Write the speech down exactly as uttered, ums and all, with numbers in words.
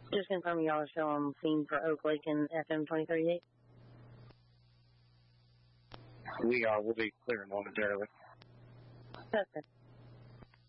Just confirming y'all are still on scene for Oak Lake and F M twenty thirty-eight. We are. We'll be clearing momentarily. Okay.